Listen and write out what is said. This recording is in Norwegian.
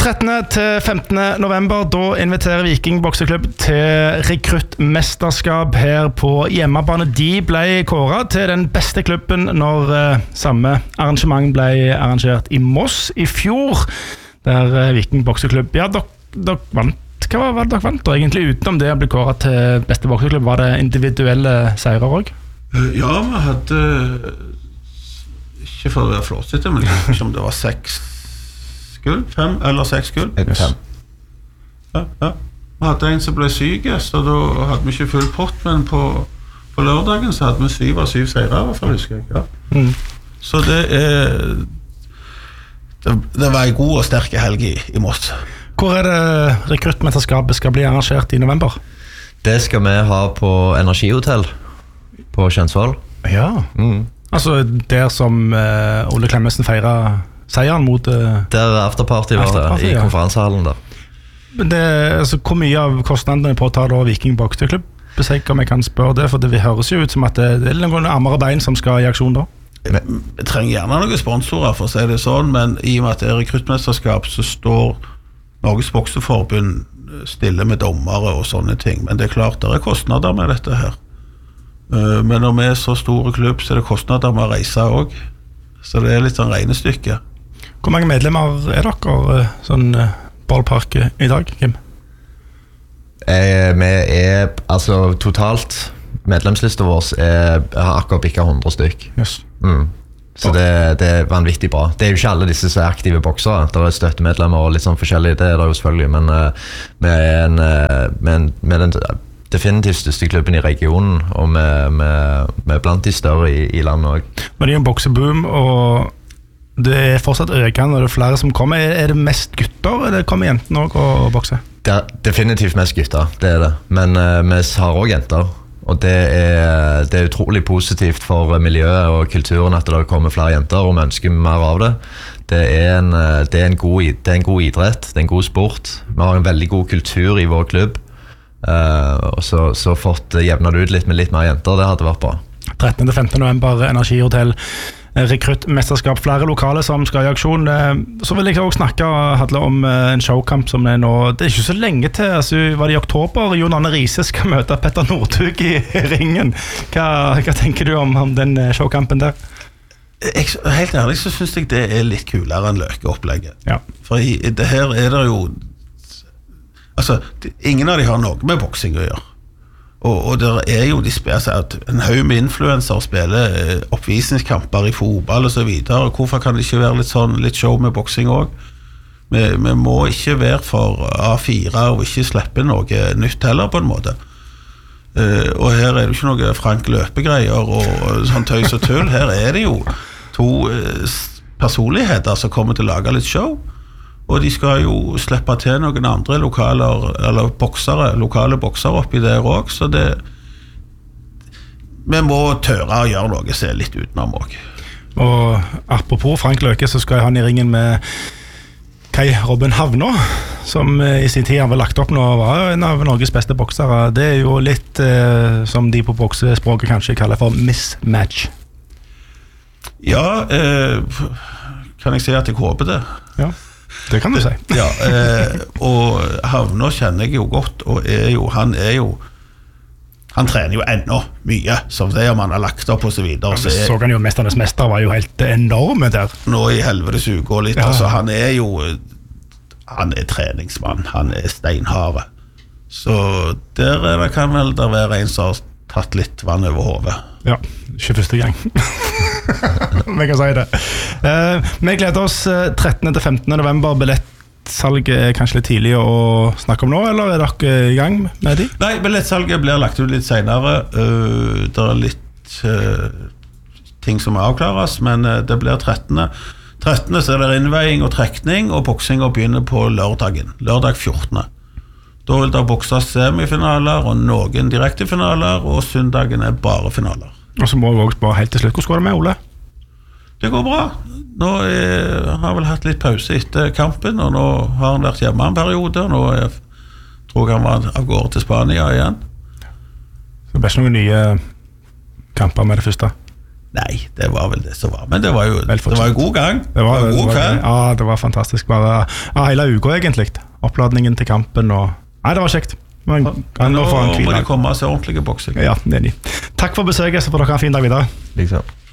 13. til 15. november, da inviterer Viking Bokseklubb til rekruttmesterskap her på hjemmebane. De ble kåret til den beste klubben når samme arrangement ble arrangert i Moss i fjor, der Viking Bokseklubb, ja, dere vant. Hva var det dere vant da, egentlig, utenom det å bli kåret til beste bokseklubb? Var det individuelle seirer også? Ja, vi hadde, ikke for å være flåsete, men ikke om det var 6 gull, 5 eller 6 gull. 5. Ja. Vi hadde en som ble syk, så da hadde vi ikke full pott, men på lørdagen så hadde vi 7 av 7 seire, i hvert fall, husker jeg. Ja. Så det var en god og sterk helg i Moss. Hvor er det rekruttmesterskapet skal bli arrangert i november? Det skal vi ha på Energihotell på Kjensvoll. Ja, altså der som Ole Klemmesen feirer seieren mot... Der afterparty var det, i konferansehallen der. Men det, altså, hvor mye av kostnadene på å ta da Viking Bokseklubb? Hvis om jeg kan spørre det, for det høres jo ut som at det er noen armere bein som skal i aksjon da. Vi trenger gjerne noen sponsorer, for å si det sånn, men i og med at det er rekruttmesterskap, så står Norges Bokseforbund stille med dommere og sånne ting. Men det er klart, det er kostnader med dette her. Men når vi er så store klubb, så er det kostnader med å reise også. Så det er litt sånn regnestykke. Hvor mange medlemmer er dere sånn ballpark i dag, Kim? Vi er, altså totalt, medlemslista vår har akkurat bikket 100 stykk. Yes. Så det er vanvittig bra. Det er jo ikke alle disse som er aktive boksere. Det er støttemedlemmer og litt sånn forskjellig, det er det jo selvfølgelig, men vi er den definitivt største klubben i regionen, og vi er blant de større i landet også. Men det er jo en bokseboom, og det er fortsatt økende, og det er flere som kommer. Er det mest gutter, eller kommer jentene også og bokser? Det er definitivt mest gutter, det er det. Men vi har også jenter, og det er utrolig positivt for miljøet og kulturen at det kommer flere jenter, og vi ønsker mer av det. Det er en god idrett, det er en god sport. Vi har en veldig god kultur i vår klubb, og så fått jevnet ut litt med litt mer jenter, det hadde vært bra. 13. til 15. november, Energihotell, rekruttmesterskap, flere lokale som skal i aksjon. Så vil jeg også snakke om en showkamp som er nå, det er ikke så lenge til, altså var det i oktober, Jon Arne Riise skal møte Petter Northug i ringen. Hva tenker du om den showkampen der? Helt ærlig så synes jeg det er litt kulere enn Løke-opplegget. Ja. For det her er det jo, altså ingen av de har noe med boksing å gjøre. Og det er jo en haug med influencer spiller oppvisningskamper i fotball og så videre. Hvorfor kan det ikke være litt show med boksing også? Vi må ikke være for A4 og ikke slippe noe nytt heller på en måte. Og her er det ikke noe Frank Løpe-greier og sånn tøys og tull. Her er det jo 2 personligheter som kommer til å lage litt show. Og de skal jo slippe til noen andre lokale boksere oppi der også, så vi må tørre å gjøre noe som er litt utenom også. Og apropos Frank Løke, så skal han i ringen med Kai Robin Havnå, som i sin tid han var lagt opp nå, var en av Norges beste boksere. Det er jo litt som de på boksespråket kanskje kaller for mismatch. Ja, kan jeg si at jeg håper det? Ja. Det kan du si. Ja, og Havnå kjenner jeg jo godt, og han trener jo enda mye, som det om han har lagt opp og så videre. Så han jo Mesternes Mester var jo helt enorme der. Nå i helvetes uke og litt, ja. Altså han er treningsmann, han er steinhare. Så der kan vel der være en som har tatt litt vann over hodet. Ja, ikke første gang. Vi kan si det. Vi gleder oss 13. til 15. november. Billettsalget er kanskje litt tidlig å snakke om nå, eller er dere i gang med de? Nei, billettsalget blir lagt ut litt senere. Det er litt ting som må avklares, men det blir 13. 13. så er det innveiing og trekning, og boksingen begynner på lørdag 14. Da vil det bokses semifinaler og noen direktefinaler, og søndagen er bare finaler. Og så må vi også bare helt til slutt. Hvordan går det med, Ole? Det går bra. Nå har jeg vel hatt litt pause etter kampen, og nå har han vært hjemme en periode, og nå tror jeg han var av gårde til Spania igjen. Så det blir ikke noen nye kamper med det første? Nei, det var vel det som var. Men det var jo god gang. Det var god kveld. Ja, det var fantastisk. Bare hele uka egentlig. Oppladningen til kampen og... Nei, det var kjekt. Men nå må de komme og se ordentlige boksing. Ja, enig. Takk for besøket, så får dere ha en fin dag videre. Liksom.